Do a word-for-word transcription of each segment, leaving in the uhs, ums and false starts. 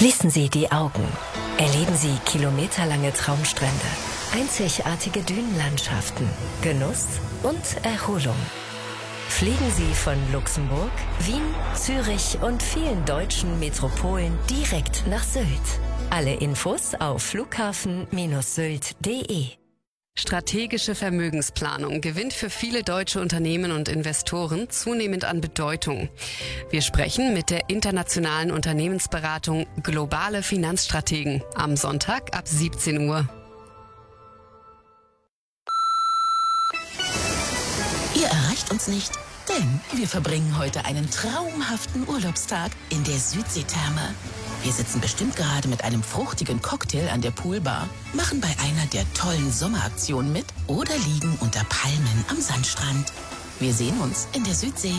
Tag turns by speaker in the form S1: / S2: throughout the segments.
S1: Schließen Sie die Augen. Erleben Sie kilometerlange Traumstrände, einzigartige Dünenlandschaften, Genuss und Erholung. Fliegen Sie von Luxemburg, Wien, Zürich und vielen deutschen Metropolen direkt nach Sylt. Alle Infos auf flughafen Bindestrich sylt punkt de.
S2: Strategische Vermögensplanung gewinnt für viele deutsche Unternehmen und Investoren zunehmend an Bedeutung. Wir sprechen mit der internationalen Unternehmensberatung Globale Finanzstrategen am Sonntag ab siebzehn Uhr.
S3: Ihr erreicht uns nicht, denn wir verbringen heute einen traumhaften Urlaubstag in der Südseetherme. Wir sitzen bestimmt gerade mit einem fruchtigen Cocktail an der Poolbar, machen bei einer der tollen Sommeraktionen mit oder liegen unter Palmen am Sandstrand. Wir sehen uns in der Südsee.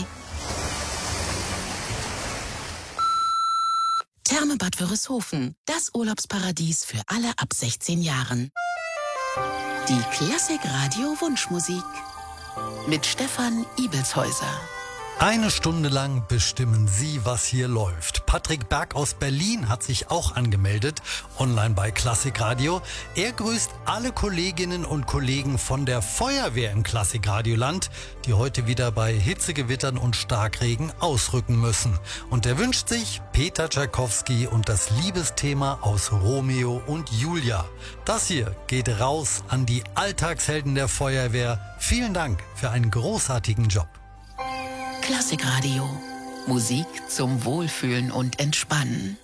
S3: Therme Bad Wörishofen, das Urlaubsparadies für alle ab sechzehn Jahren. Die Klassikradio Wunschmusik mit Stefan Ibelshäuser.
S4: Eine Stunde lang bestimmen Sie, was hier läuft. Patrick Berg aus Berlin hat sich auch angemeldet, online bei Klassikradio. Er grüßt alle Kolleginnen und Kollegen von der Feuerwehr im Klassikradioland, die heute wieder bei Hitzegewittern und Starkregen ausrücken müssen. Und er wünscht sich Peter Tschaikowski und das Liebesthema aus Romeo und Julia. Das hier geht raus an die Alltagshelden der Feuerwehr. Vielen Dank für einen großartigen Job.
S3: Klassikradio. Musik zum Wohlfühlen und Entspannen.